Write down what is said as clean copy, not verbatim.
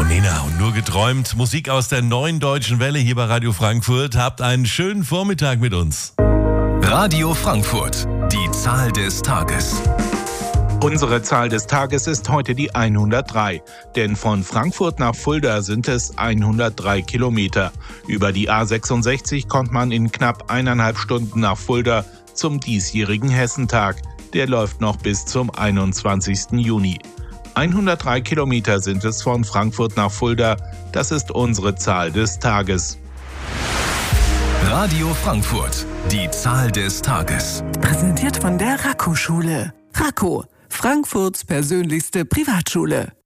Nina, und nur geträumt. Musik aus der neuen Deutschen Welle hier bei Radio Frankfurt. Habt einen schönen Vormittag mit uns. Radio Frankfurt, die Zahl des Tages. Unsere Zahl des Tages ist heute die 103, denn von Frankfurt nach Fulda sind es 103 Kilometer. Über die A66 kommt man in knapp 1,5 Stunden nach Fulda zum diesjährigen Hessentag. Der läuft noch bis zum 21. Juni. 103 Kilometer sind es von Frankfurt nach Fulda. Das ist unsere Zahl des Tages. Radio Frankfurt, die Zahl des Tages. Präsentiert von der Raco-Schule. Raco, Frankfurts persönlichste Privatschule.